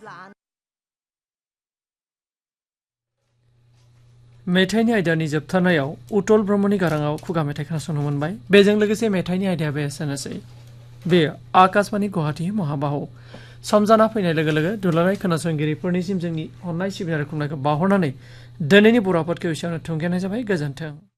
मेथाइनि आयदानि जोबथारनायाव उतल ब्रह्मनि गाराङाव खुगा मेथाइ खोनासंनो मोनबाय। बेजों लोगोसे मेथाइनि आयदायाबो एसेनोसै। बेयो आकाशबाणी गुवाहाटी महाबाहु। सम जाना फैनाय लोगो लोगो दुलाराय खोनासंगिरिफोरनिसिम जोंनि अननाय सिबिनाय खुलुमनायखौ बावहरनानै दिनैनि बर' आफादखौ एसेयावनो थुंगेनाय जाबाय। गोजोन्थों।